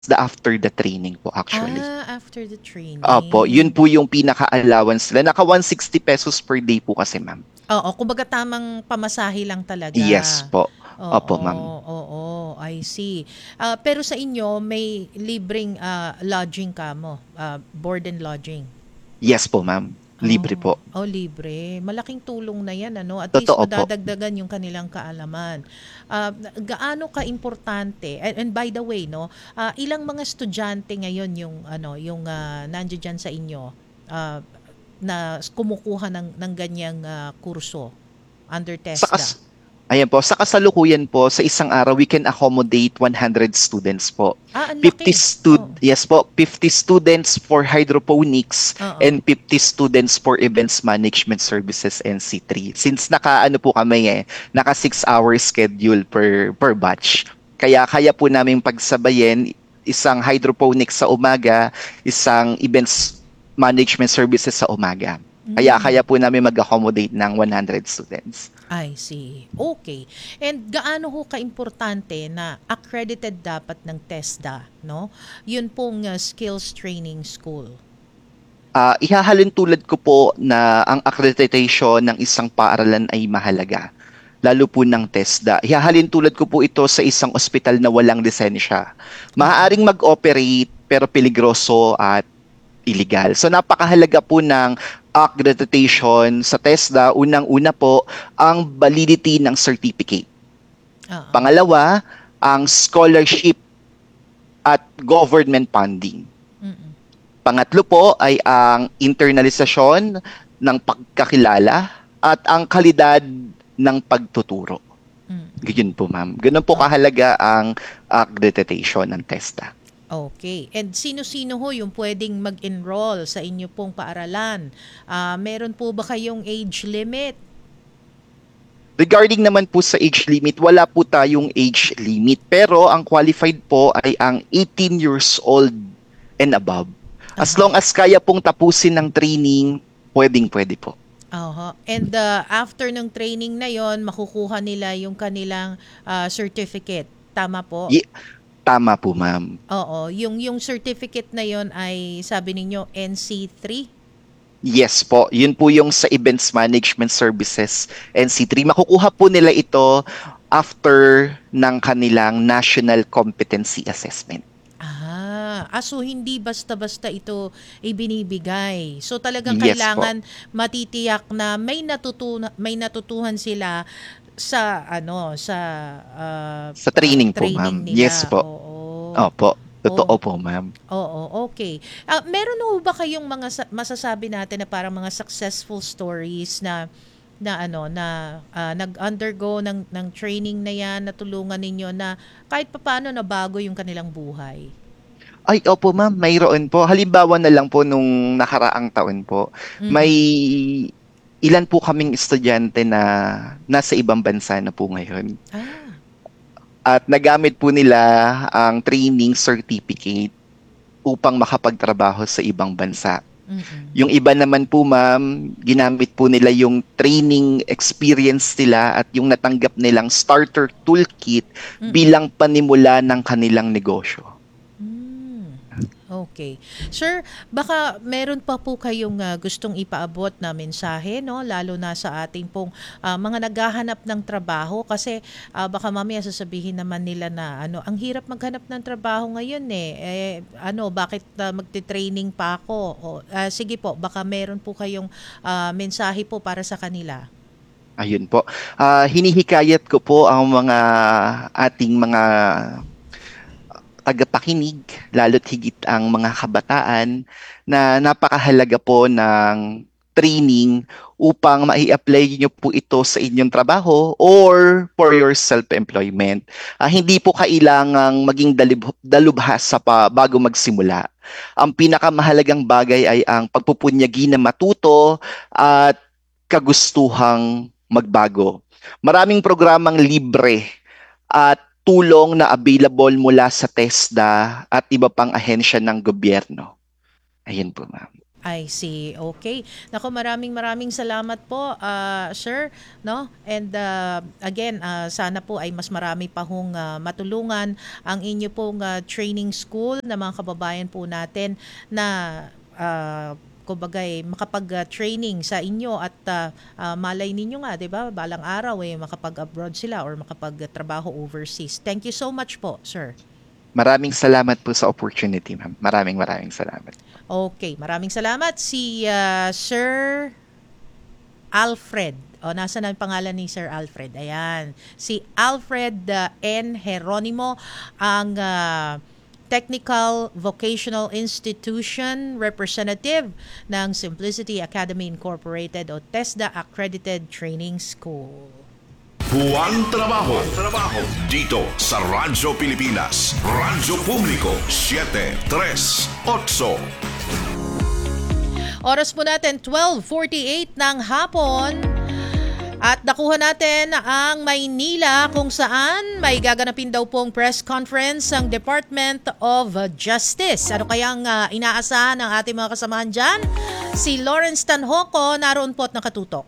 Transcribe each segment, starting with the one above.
after the training po actually. After the Opo, yun training. po yung pinaka-allowance nila. Naka 160 pesos per day po kasi, ma'am. Oo, kumbaga tamang pamasahe lang Yes talaga. po. Opo, Oo, ma'am. oo, I see. Pero sa inyo may libreng lodging ka mo, board and lodging. Yes po, ma'am. Libre Oh, po. libre. Malaking tulong na 'yan ano, at least Totoo po. madadagdagan yung kanilang kaalaman. Gaano kaimportante and by the way 'no, ilang mga estudyante ngayon yung ano, yung nandiya diyan sa inyo, ah, na kumukuha ng ganyang kurso under Sa TESDA? kas Ayan po, sa kasalukuyan po, sa isang araw, we can accommodate 100 students po. Ang laki. Oo. Yes po, 50 students for hydroponics Oo. and 50 students for events management services NC3. Since naka ano po kami naka 6 hour schedule per batch. Kaya po namin pagsabayin isang hydroponics sa umaga, isang events management services sa umaga. Kaya Hmm. po namin mag-accommodate ng 100 students. I see. Okay. And gaano ho kaimportante na accredited dapat ng TESDA, no? Yun pong skills training school. Ihahalin tulad ko po na ang accreditation ng isang paaralan ay mahalaga, lalo po ng TESDA. Ihahalin tulad ko po ito sa isang ospital na walang lisensya. Oo. Maaaring mag-operate pero peligroso at illegal. So napakahalaga po ng accreditation sa TESDA. Unang-una po ang validity ng certificate. Oo. Pangalawa, ang scholarship at government funding. Mm. Pangatlo po ay ang internalisasyon ng pagkakilala at ang kalidad ng pagtuturo. Mm. Ganyan po, ma'am. Ganun po Oh, kahalaga ang accreditation ng TESDA. okay. And sino-sino ho yung pwedeng mag-enroll sa inyo pong paaralan? Meron po ba kayong age limit? Regarding naman po sa age limit, wala po tayong age limit. Pero ang qualified po ay ang 18 years old and above. As Aha. long as kaya pong tapusin ng training, pwedeng-pwede po. Aha. And after ng training na yon, makukuha nila yung kanilang certificate. Tama po? Ye- Tama po, ma'am. Oo, yung certificate na yon ay sabi ninyo NC3? Yes po, yun po yung sa Events Management Services NC3. Makukuha po nila ito after ng kanilang National Competency Assessment. So hindi basta-basta ito ibinibigay. So talagang Yes po, kailangan matitiyak na may natutuhan sila sa ano sa sa training po, training ma'am. Yes nila. po. Oo. Opo, totoo Oh, po, ma'am. oo, okay. Meron ho ba kayong mga masasabi natin na parang mga successful stories na nag-undergo ng training na yan, natulungan ninyo na kahit papaano nabago yung kanilang buhay? Ay, opo, ma'am, mayroon po. Halimbawa na lang po nung nakaraang taon po, may Mm. ilan po kaming estudyante na nasa ibang bansa na po ngayon. Ah. At nagamit po nila ang training certificate upang makapagtrabaho sa ibang bansa. Mm. Yung iba naman po, ma'am, ginamit po nila yung training experience nila at yung natanggap nilang starter toolkit Mm. bilang panimula ng kanilang negosyo. Hmm. Okay. Sir, baka meron pa po kayong gustong ipaabot na mensahe, no? Lalo na sa ating pong mga naghahanap ng trabaho kasi baka mamaya sasabihin naman nila na ano, ang hirap maghanap ng trabaho ngayon eh. Ano, bakit magte-training pa ako? Sige po, baka meron po kayong mensahe po para sa kanila. Ayun po. Hinihikayat ko po ang mga ating mga tagapakinig, lalo't higit ang mga kabataan, na napakahalaga po ng training upang mai-apply nyo po ito sa inyong trabaho or for your self-employment. Hindi po kailangang maging dalubhasa pa bago magsimula. Ang pinakamahalagang bagay ay ang pagpupunyagi na matuto at kagustuhang magbago. Maraming programang libre at tulong na available mula sa TESDA at iba pang ahensya ng gobyerno. Ayun po, ma'am. I see. Okay. Nako, maraming salamat po, sir, no? And again, sana po ay mas marami pa hong matulungan ang inyo pong training school na mga kababayan po natin na kumbaga makapag-training sa inyo at malay ninyo nga, 'di ba? Balang araw makapag-abroad sila or makapag-trabaho overseas. Thank you so much po, sir. Maraming salamat po sa opportunity, ma'am. Maraming salamat. Okay, maraming salamat si Sir Alfred. O, nasa na yung pangalan ni Sir Alfred? Ayan. Si Alfred N. Geronimo, ang Technical Vocational Institution Representative ng Simplicity Academy Incorporated o TESDA Accredited Training School. Buwang trabaho dito sa Radyo Pilipinas. Radyo Publiko 738. Oras po natin 12:48 ng hapon. At nakuha natin ang Maynila kung saan may gaganapin daw pong press conference ang Department of Justice. Ano kayang inaasahan ng ating mga kasamahan dyan? Si Lawrence Tanhoco naroon po at nakatutok.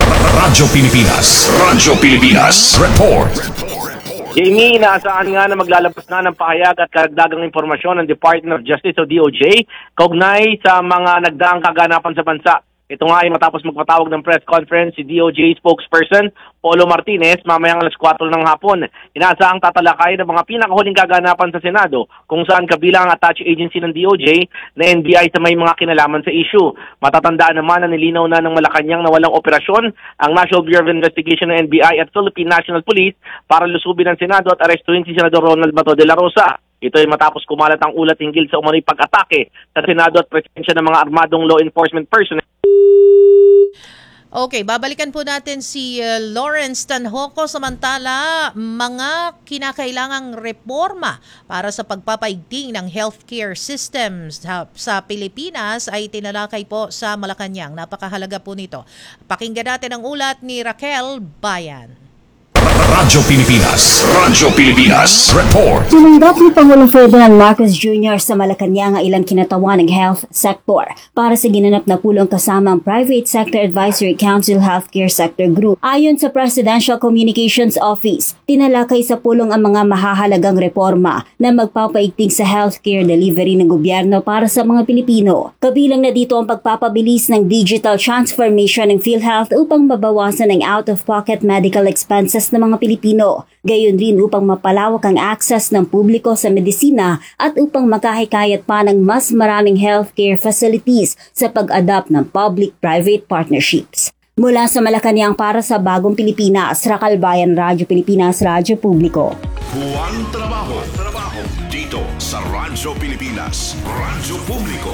Radyo Pilipinas Report. Jamie, inaasahan nga na maglalabas na ng pahayag at karagdagang impormasyon ng Department of Justice o DOJ kaugnay sa mga nagdaang kaganapan sa bansa. Ito nga ay matapos magpatawag ng press conference si DOJ spokesperson Polo Martinez mamayang alas 4 ng hapon. Inaasahang tatalakay ng mga pinakahuling kaganapan sa Senado kung saan kabilang ang attached agency ng DOJ na NBI sa may mga kinalaman sa issue. Matatandaan naman na nilinaw na ng Malacanang na walang operasyon ang National Bureau of Investigation ng NBI at Philippine National Police para lusubin ang Senado at arestuhin si Senador Ronald Bato de la Rosa. Ito ay matapos kumalat ang ulat hinggil sa umano'y pag-atake sa Senado at presensya ng mga armadong law enforcement personnel. Okay, babalikan po natin si Lawrence Tanhoco. Samantala, mga kinakailangang reforma para sa pagpapaigting ng healthcare systems sa Pilipinas ay tinalakay po sa Malacanang. Napakahalaga po nito. Pakinggan natin ang ulat ni Raquel Bayan. Radyo Pilipinas Report. Tinanggap ni Pangulong Ferdinand Marcos Jr. sa Malacanang ang ilang kinatawan ng health sector para sa ginanap na pulong kasama ang Private Sector Advisory Council Healthcare Sector Group. Ayon sa Presidential Communications Office, tinalakay sa pulong ang mga mahahalagang reforma na magpapaigting sa healthcare delivery ng gobyerno para sa mga Pilipino. Kabilang na dito ang pagpapabilis ng digital transformation ng PhilHealth upang mabawasan ang out-of-pocket medical expenses ng mga Pilipino. Gayon rin upang mapalawak ang access ng publiko sa medisina at upang makahikayat pa ng mas maraming healthcare facilities sa pag-adapt ng public-private partnerships. Mula sa Malacanang para sa Bagong Pilipinas, Raquel Bayan, Radyo Pilipinas, Radyo Publiko. Buwang trabaho dito sa Radyo Pilipinas. Radyo Publiko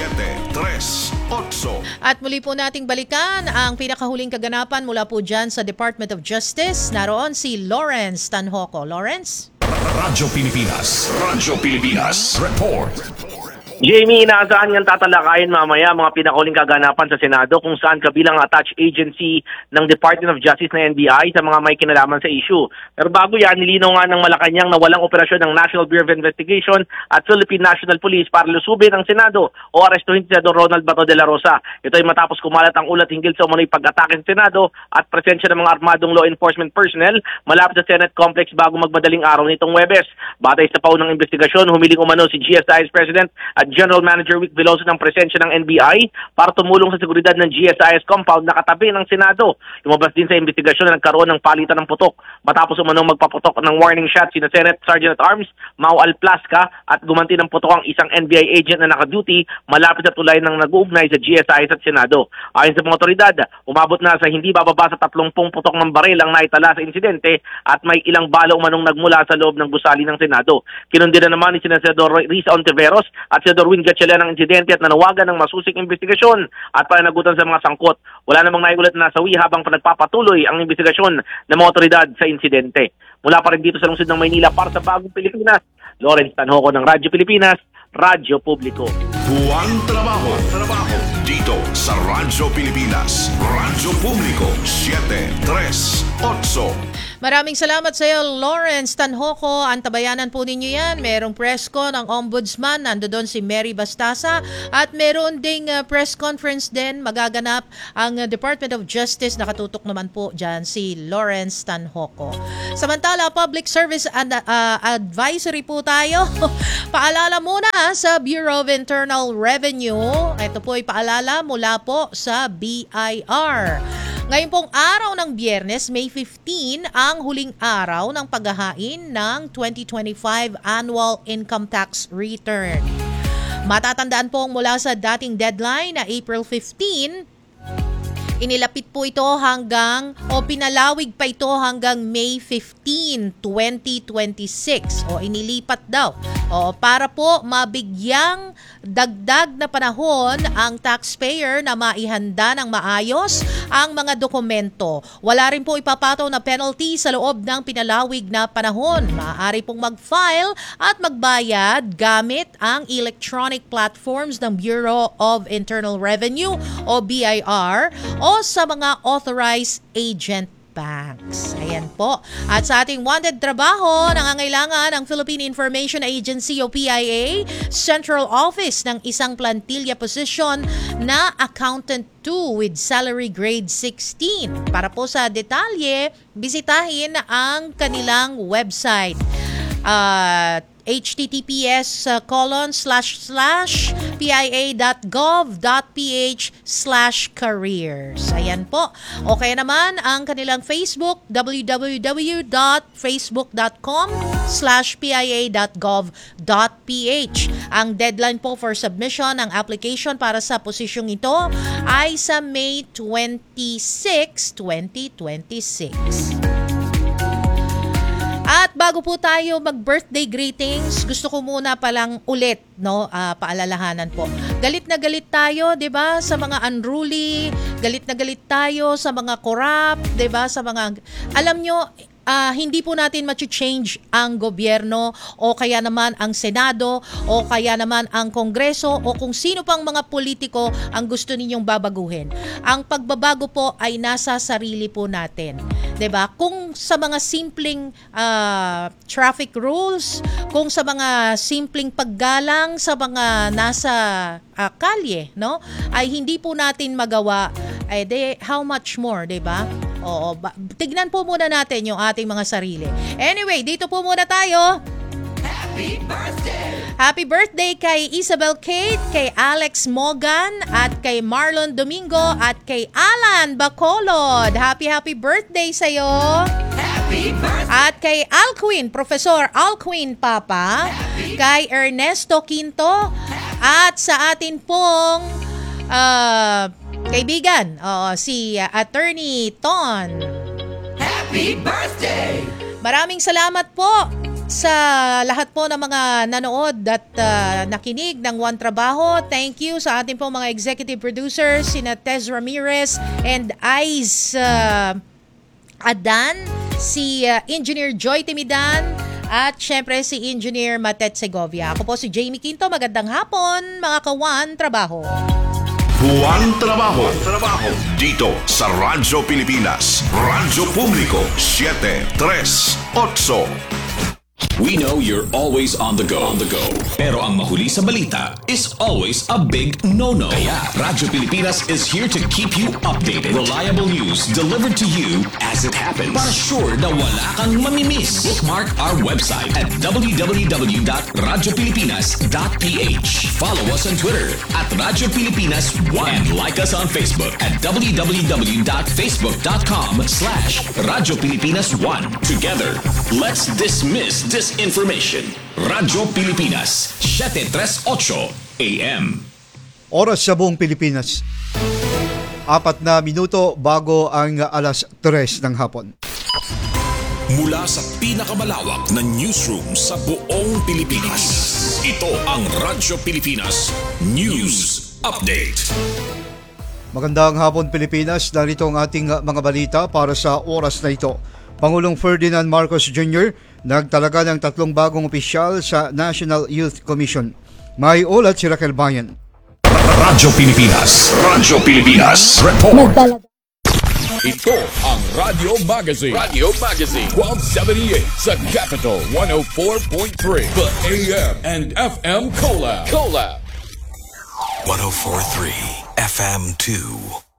738. At muli po nating balikan ang pinakahuling kaganapan mula po dyan sa Department of Justice. Naroon si Lawrence Tanhoco. Lawrence? Radyo Pilipinas Report. Jamie, inaasahan niyang tatalakayin mamaya mga pinakahuling kaganapan sa Senado kung saan kabilang attached agency ng Department of Justice na NBI sa mga may kinalaman sa issue. Pero bago yan, nilinaw nga ng Malacanang na walang operasyon ng National Bureau of Investigation at Philippine National Police para lusubin ang Senado o arestuhin si Senador Ronald Bato de la Rosa. Ito ay matapos kumalat ang ulat hinggil sa umano'y pag-atake sa Senado at presensya ng mga armadong law enforcement personnel malapit sa Senate Complex bago magmadaling araw nitong Huwebes. Batay sa paunang investigasyon, humiling umano si GSIS President at General Manager Vic Veloso ng presensya ng NBI para tumulong sa seguridad ng GSIS compound na katabi ng Senado. Lumabas din sa investigasyon na nagkaroon ng palitan ng putok matapos umanong magpaputok ng warning shot sina Senate Sergeant at Arms Mau Alplasca at gumanti ng putok ang isang NBI agent na nakaduty malapit sa tulay ng nag-uugnay sa GSIS at Senado. Ayon sa mga otoridad, umabot na sa hindi bababa sa 30 putok ng baril ang naitala sa insidente at may ilang bala umanong nagmula sa loob ng gusali ng Senado. Kinundi na naman ni Senador Risa Ontiveros at Senador Win Gatchalian ng insidente at nanawagan ng masusing investigasyon at pananagutan sa mga sangkot. Wala namang naigulat na nasawi habang nagpapatuloy ang investigasyon ng mga otoridad sa insidente. Mula pa rin dito sa lungsod ng Maynila para sa Bagong Pilipinas, Lawrence Tanhoco ng Radyo Pilipinas, Radyo Publiko. Buwang trabaho dito sa Radyo Pilipinas. Radyo Publiko 738. Maraming salamat sa iyo, Lawrence Tanhoco. Antabayanan po ninyo yan. Merong press con ang Ombudsman. Nando doon si Mary Bastasa. At meron ding press conference din. Magaganap ang Department of Justice. Nakatutok naman po dyan si Lawrence Tanhoco. Samantala, public service advisory po tayo. Paalala muna sa Bureau of Internal Revenue. Ito po ay paalala mula po sa BIR. Ngayon pong araw ng Biyernes, May 15, ang huling araw ng paghahain ng 2025 Annual Income Tax Return. Matatandaan po mula sa dating deadline na April 15, inilapit po ito pinalawig pa ito hanggang May 15, 2026. Inilipat daw. Para po mabigyang dagdag na panahon ang taxpayer na maihanda ng maayos ang mga dokumento. Wala rin po ipapataw na penalty sa loob ng pinalawig na panahon. Maaari pong mag-file at magbayad gamit ang electronic platforms ng Bureau of Internal Revenue o BIR o sa mga authorized agent banks. Ayan po. At sa ating wanted trabaho, nangangailangan ang Philippine Information Agency o PIA Central Office ng isang plantilla position na Accountant 2 with salary grade 16. Para po sa detalye, bisitahin ang kanilang website. https://pia.gov.ph/careers. Ayan po. O kaya naman ang kanilang Facebook, www.facebook.com/pia.gov.ph. Ang deadline po for submission ng application para sa posisyong ito ay sa May 26, 2026. At bago po tayo mag-birthday greetings, gusto ko muna palang ulit, paalalahanan po. Galit na galit tayo, 'di ba, sa mga unruly, galit na galit tayo sa mga corrupt, 'di ba, sa mga alam nyo, hindi po natin ma-change ang gobyerno o kaya naman ang Senado o kaya naman ang Kongreso o kung sino pang mga politiko ang gusto ninyong babaguhin. Ang pagbabago po ay nasa sarili po natin. 'Di ba? Kung sa mga simpleng traffic rules, kung sa mga simpleng paggalang sa mga nasa kalye, ay hindi po natin magawa, how much more, 'di ba? Tignan po muna natin yung ating mga sarili. Anyway, dito po muna tayo. Happy birthday! Happy birthday kay Isabel Kate, kay Alex Mogan, at kay Marlon Domingo, at kay Alan Bacolod. Happy birthday sa'yo! Happy birthday! At kay Alquin, Professor Alquin Papa, kay Ernesto Quinto, at sa atin pong kaibigan, si Attorney Ton. Happy birthday! Maraming salamat po sa lahat po ng mga nanood at nakinig ng One Trabaho. Thank you sa ating pong mga executive producers, sina Tez Ramirez and Ice Adan, si Engineer Joy Timidan, at syempre si Engineer Matet Segovia. Ako po si Jamie Quinto. Magandang hapon, mga ka-One Trabaho. One Trabajo. Dito sa Radyo Pilipinas. Radyo Publiko 738. We know you're always on the go. Pero ang mahuli sa balita is always a big no-no. Kaya Radyo Pilipinas is here to keep you updated. Reliable news delivered to you as it happens. Para sure na wala kang mamimiss. Bookmark our website at www.radiopilipinas.ph. Follow us on Twitter at Radyo Pilipinas 1 and like us on Facebook at www.facebook.com/Radyo Pilipinas 1. Together, let's dismiss disinformation. Radyo Pilipinas, 738 AM. Oras sa buong Pilipinas. 4 na minuto bago ang alas 3 ng hapon. Mula sa pinakamalawak na newsroom sa buong Pilipinas. Ito ang Radyo Pilipinas News Update. Magandang hapon Pilipinas, narito ang ating mga balita para sa oras na ito. Pangulong Ferdinand Marcos Jr. nagtalaga ng 3 bagong opisyal sa National Youth Commission. May ulat si Raquel Bayan. Radyo Pilipinas. Report. Ito ang Radio Magazine. Radio Magazine. 1278 sa Capital 104.3. The AM and FM Collab. 104.3 FM2.